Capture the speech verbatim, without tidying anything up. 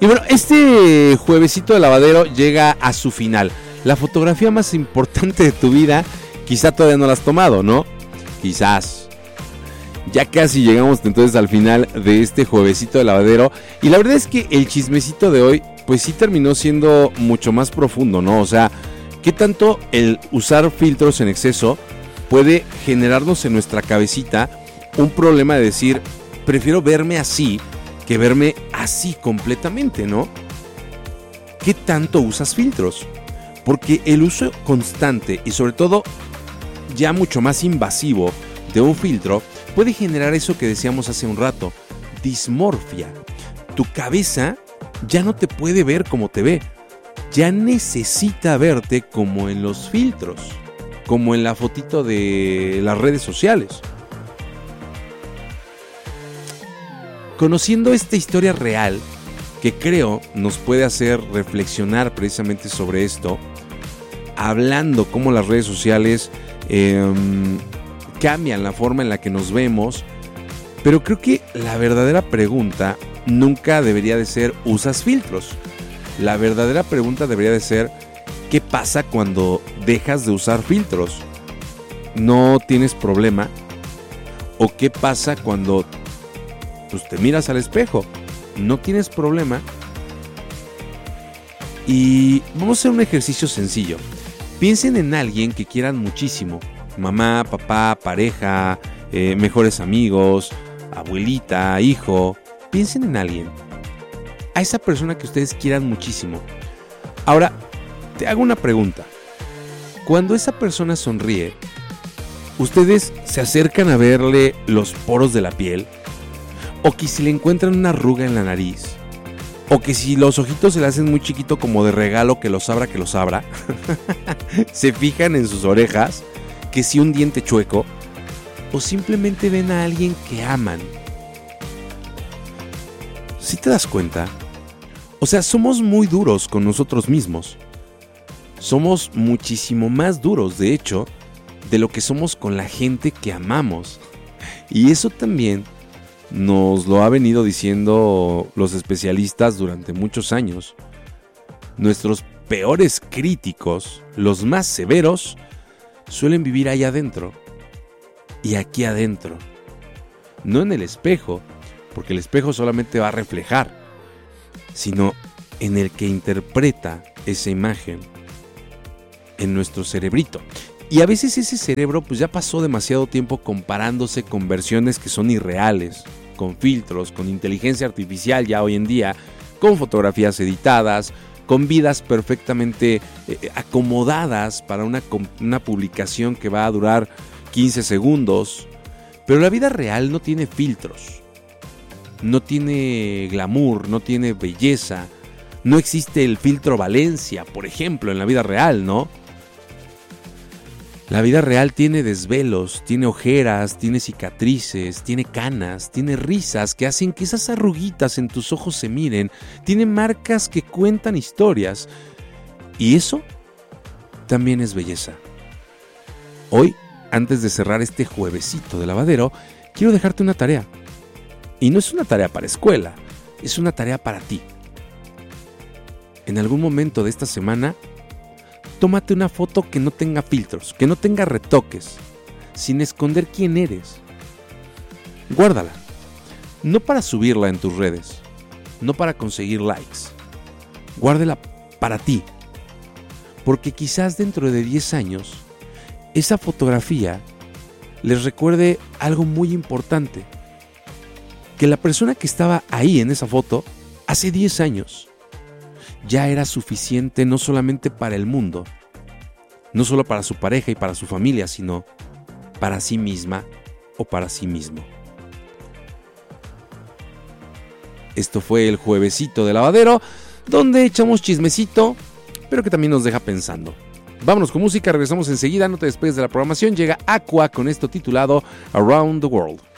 Y bueno, este juevesito de lavadero llega a su final. La fotografía más importante de tu vida, quizá todavía no la has tomado, ¿no? Quizás. Ya casi llegamos entonces al final de este juevesito de lavadero. Y la verdad es que el chismecito de hoy, pues sí terminó siendo mucho más profundo, ¿no? O sea, ¿qué tanto el usar filtros en exceso puede generarnos en nuestra cabecita un problema de decir, prefiero verme así que verme así completamente, ¿no? ¿Qué tanto usas filtros? Porque el uso constante y sobre todo ya mucho más invasivo de un filtro puede generar eso que decíamos hace un rato, dismorfia. Tu cabeza ya no te puede ver como te ve, ya necesita verte como en los filtros, como en la fotito de las redes sociales. Conociendo esta historia real, que creo nos puede hacer reflexionar precisamente sobre esto, hablando cómo las redes sociales eh, cambian la forma en la que nos vemos, pero creo que la verdadera pregunta nunca debería de ser ¿usas filtros? La verdadera pregunta debería de ser ¿qué pasa cuando dejas de usar filtros? ¿No tienes problema? ¿O qué pasa cuando pues, te miras al espejo? ¿No tienes problema? Y vamos a hacer un ejercicio sencillo. Piensen en alguien que quieran muchísimo. Mamá, papá, pareja, eh, mejores amigos, abuelita, hijo. Piensen en alguien. A esa persona que ustedes quieran muchísimo. Ahora, te hago una pregunta. Cuando esa persona sonríe, ¿ustedes se acercan a verle los poros de la piel? ¿O que si le encuentran una arruga en la nariz? ¿O que si los ojitos se le hacen muy chiquito como de regalo que los abra, que los abra? ¿Se fijan en sus orejas? ¿Que si un diente chueco? ¿O simplemente ven a alguien que aman? ¿Sí te das cuenta? O sea, somos muy duros con nosotros mismos. Somos muchísimo más duros, de hecho, de lo que somos con la gente que amamos. Y eso también nos lo ha venido diciendo los especialistas durante muchos años. Nuestros peores críticos, los más severos, suelen vivir allá adentro. Y aquí adentro. No en el espejo, porque el espejo solamente va a reflejar, sino en el que interpreta esa imagen, en nuestro cerebrito. Y a veces ese cerebro pues ya pasó demasiado tiempo comparándose con versiones que son irreales, con filtros, con inteligencia artificial ya hoy en día, con fotografías editadas, con vidas perfectamente eh, acomodadas para una, una publicación que va a durar quince segundos. Pero la vida real no tiene filtros. No tiene glamour, no tiene belleza, no existe el filtro Valencia, por ejemplo, en la vida real, ¿no? La vida real tiene desvelos, tiene ojeras, tiene cicatrices, tiene canas, tiene risas que hacen que esas arruguitas en tus ojos se miren, tiene marcas que cuentan historias, y eso también es belleza. Hoy, antes de cerrar este juevesito de lavadero, quiero dejarte una tarea. Y no es una tarea para escuela, es una tarea para ti. En algún momento de esta semana, tómate una foto que no tenga filtros, que no tenga retoques, sin esconder quién eres. Guárdala, no para subirla en tus redes, no para conseguir likes. Guárdala para ti, porque quizás dentro de diez años, esa fotografía les recuerde algo muy importante. Que la persona que estaba ahí en esa foto, hace diez años, ya era suficiente no solamente para el mundo, no solo para su pareja y para su familia, sino para sí misma o para sí mismo. Esto fue el juevesito de lavadero, donde echamos chismecito, pero que también nos deja pensando. Vámonos con música, regresamos enseguida, no te despegues de la programación, llega Aqua con esto titulado Around the World.